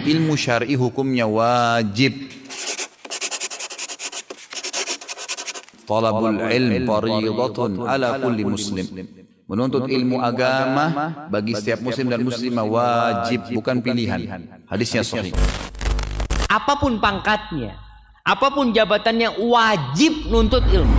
ilmu syar'i hukumnya wajib. Talabul ilm fardhatun ala kulli muslim. Menuntut ilmu agama bagi setiap muslim dan muslimah wajib, bukan pilihan. Hadisnya sahih. Apapun pangkatnya, apapun jabatannya, wajib nuntut ilmu.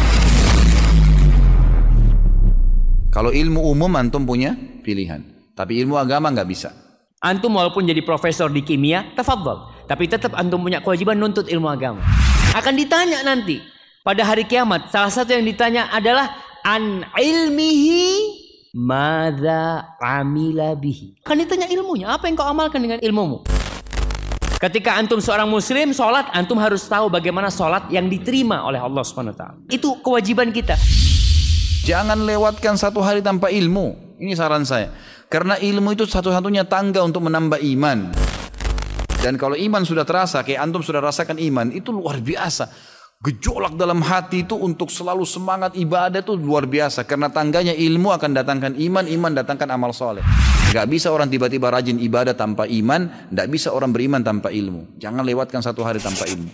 Kalau ilmu umum antum punya pilihan, tapi ilmu agama nggak bisa. Antum walaupun jadi profesor di kimia, tafadhol, tapi tetap antum punya kewajiban nuntut ilmu agama. Akan ditanya nanti pada hari kiamat, salah satu yang ditanya adalah an ilmihi madza amila bihi. Kan ditanya ilmunya, apa yang kau amalkan dengan ilmumu? Ketika antum seorang muslim sholat, antum harus tahu bagaimana sholat yang diterima oleh Allah Subhanahu wa taala. Itu kewajiban kita. Jangan lewatkan satu hari tanpa ilmu. Ini saran saya. Karena ilmu itu satu-satunya tangga untuk menambah iman. Dan kalau iman sudah terasa, kayak antum sudah rasakan iman, itu luar biasa. Gejolak dalam hati itu untuk selalu semangat ibadah itu luar biasa. Karena tangganya ilmu akan datangkan iman, iman datangkan amal soleh. Gak bisa orang tiba-tiba rajin ibadah tanpa iman, gak bisa orang beriman tanpa ilmu. Jangan lewatkan satu hari tanpa ilmu.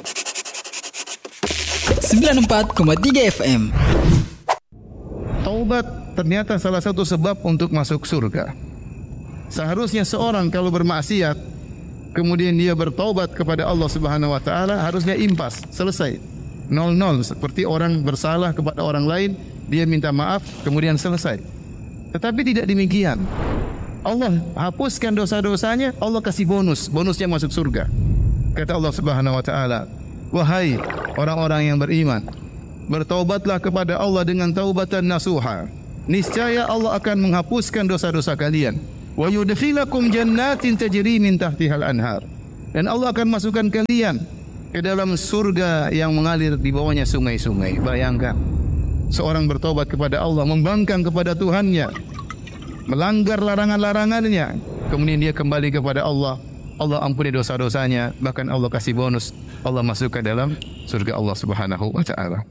94,3 FM. Taubat ternyata salah satu sebab untuk masuk surga. Seharusnya seorang kalau bermaksiat kemudian dia bertaubat kepada Allah Subhanahu wa taala, harusnya impas, selesai. 0-0, seperti orang bersalah kepada orang lain, dia minta maaf kemudian selesai. Tetapi tidak demikian. Allah hapuskan dosa-dosanya, Allah kasih bonusnya masuk surga. Kata Allah Subhanahu wa taala, wahai orang-orang yang beriman, bertaubatlah kepada Allah dengan taubatan nasuha. Niscaya Allah akan menghapuskan dosa-dosa kalian. Wa yudkhilakum jannatin tajri min tahtihal anhar. Dan Allah akan masukkan kalian ke dalam surga yang mengalir di bawahnya sungai-sungai. Bayangkan, seorang bertaubat kepada Allah, membangkang kepada Tuhannya, melanggar larangan-larangannya, kemudian dia kembali kepada Allah, Allah ampuni dosa-dosanya, bahkan Allah kasih bonus, Allah masuk ke dalam surga Allah Subhanahu wa taala.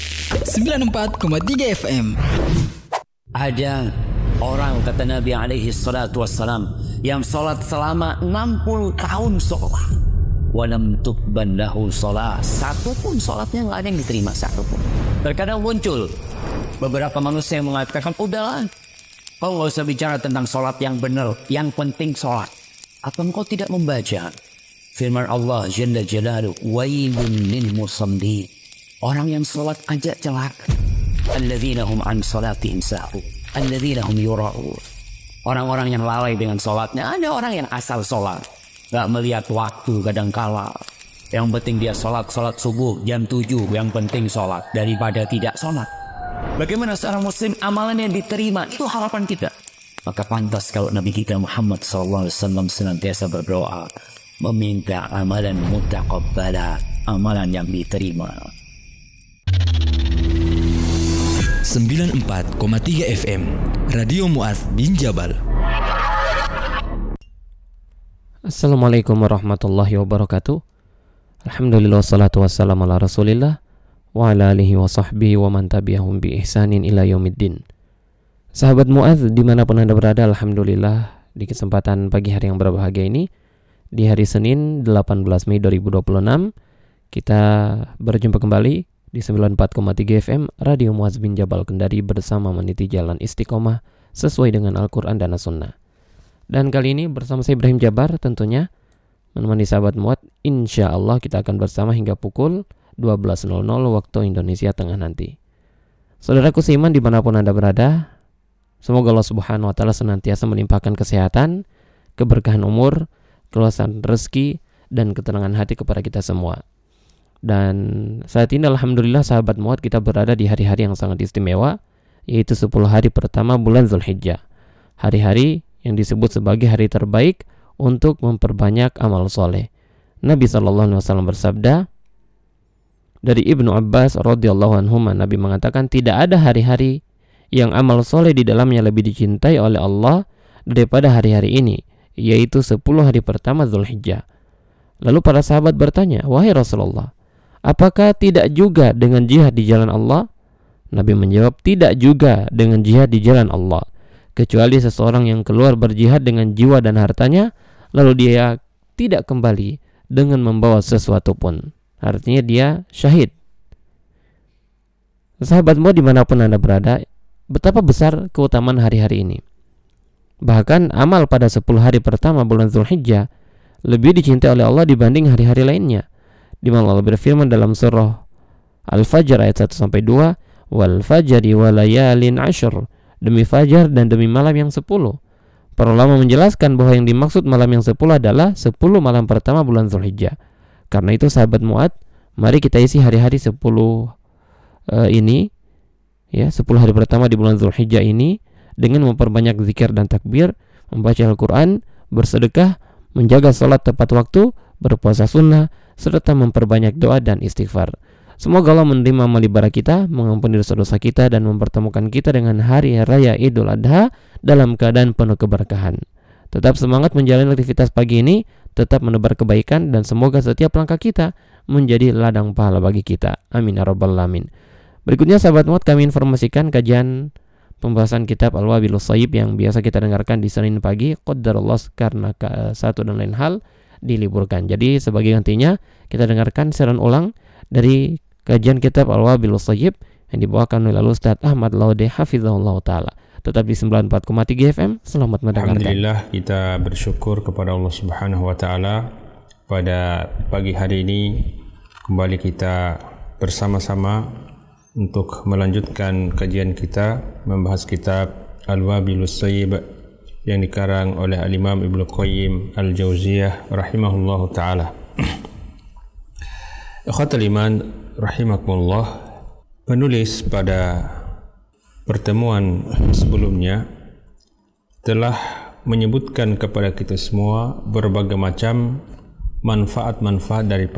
94,3 FM. Ada orang, kata Nabi alaihi salatu wassalam, yang sholat selama 60 tahun sholat, walam tuqban lahu sholat, satu pun sholatnya nggak ada yang diterima, satu pun. Terkadang muncul beberapa manusia yang mengatakan, udahlah, kau nggak usah bicara tentang sholat yang benar, yang penting sholat. Apa engkau tidak membaca firman Allah Jalla Jalaluhu, wailun lil musallin, orang yang sholat aja celaka, alladzina hum an sholatihim sahun, alladzina hum yura'un, orang-orang yang lalai dengan sholatnya. Ada orang yang asal sholat, gak melihat waktu kadangkala, yang penting dia sholat subuh jam 7, yang penting sholat daripada tidak sholat. Bagaimana seorang muslim amalan yang diterima, itu harapan kita. Maka pantas kalau Nabi kita Muhammad SAW senantiasa berdoa, meminta amalan mutaqabbala, amalan yang diterima. 94,3 FM Radio Mu'adz bin Jabal. Assalamualaikum warahmatullahi wabarakatuh. Alhamdulillah wassalatu wassalamu ala rasulillah wa ala alihi wa sahbihi wa man tabi'ahum bi ihsanin ila yaumiddin. Sahabat Mu'adz dimanapun Anda berada, alhamdulillah di kesempatan pagi hari yang berbahagia ini, di hari Senin 18 Mei 2026, kita berjumpa kembali di 94,3 FM Radio Mu'adz bin Jabal Kendari bersama meniti jalan istiqomah sesuai dengan Al-Quran dan As-Sunnah. Dan kali ini bersama saya Ibrahim Jabar tentunya menemani sahabat Mu'adz. Insya Allah kita akan bersama hingga pukul 12.00 waktu Indonesia Tengah nanti. Saudaraku seiman dimanapun Anda berada, semoga Allah Subhanahu wa taala senantiasa melimpahkan kesehatan, keberkahan umur, keluasan rezeki, dan ketenangan hati kepada kita semua. Dan saat ini alhamdulillah sahabat Mu'adz, kita berada di hari-hari yang sangat istimewa, yaitu 10 hari pertama bulan Zulhijjah. Hari-hari yang disebut sebagai hari terbaik untuk memperbanyak amal soleh. Nabi SAW bersabda dari Ibnu Abbas radhiyallahu anhu, Nabi mengatakan tidak ada hari-hari yang amal soleh di dalamnya lebih dicintai oleh Allah daripada hari-hari ini, yaitu 10 hari pertama Zulhijjah. Lalu para sahabat bertanya, wahai Rasulullah, apakah tidak juga dengan jihad di jalan Allah? Nabi menjawab, tidak juga dengan jihad di jalan Allah, kecuali seseorang yang keluar berjihad dengan jiwa dan hartanya, lalu dia tidak kembali dengan membawa sesuatu pun. Artinya dia syahid. Sahabat Mu'adz dimanapun Anda berada, betapa besar keutamaan hari-hari ini. Bahkan amal pada 10 hari pertama bulan Dzulhijjah lebih dicintai oleh Allah dibanding hari-hari lainnya. Di mana Allah berfirman dalam surah Al-Fajr ayat 1-2, wal fajri wa layalin ashr, demi fajar dan demi malam yang 10. Para ulama menjelaskan bahwa yang dimaksud malam yang 10 adalah 10 malam pertama bulan Dzulhijjah. Karena itu sahabat Mu'adz, mari kita isi hari-hari 10 ini, ya, 10 hari pertama di bulan Dzulhijjah ini dengan memperbanyak zikir dan takbir, membaca Al-Quran, bersedekah, menjaga sholat tepat waktu, berpuasa sunnah, serta memperbanyak doa dan istighfar. Semoga Allah menerima amal ibadah kita, mengampuni dosa-dosa kita, dan mempertemukan kita dengan hari raya Idul Adha dalam keadaan penuh keberkahan. Tetap semangat menjalani aktivitas pagi ini, tetap menebar kebaikan, dan semoga setiap langkah kita menjadi ladang pahala bagi kita. Amin ya rabbal alamin. Berikutnya sahabat Mu'adz, kami informasikan kajian pembahasan kitab Al-Wabilus Shayyib yang biasa kita dengarkan di Senin pagi. Qaddarallah, karena satu dan lain hal diliburkan. Jadi sebagai gantinya kita dengarkan siaran ulang dari kajian kitab Al-Wabilus Shayyib yang dibawakan oleh Ustaz Ahmad Laude hafizahullah taala. Tetap di 94,3 FM. Selamat mendengarkan. Alhamdulillah, kita bersyukur kepada Allah Subhanahu wa taala pada pagi hari ini kembali kita bersama-sama untuk melanjutkan kajian kita membahas kitab Al-Wabilus Shayyib yang dikarang oleh Al-Imam Ibnu Qayyim Al-Jauziyah rahimahullahu taala. Ikhwatul iman rahimakumullah, penulis pada pertemuan sebelumnya telah menyebutkan kepada kita semua berbagai macam manfaat-manfaat dari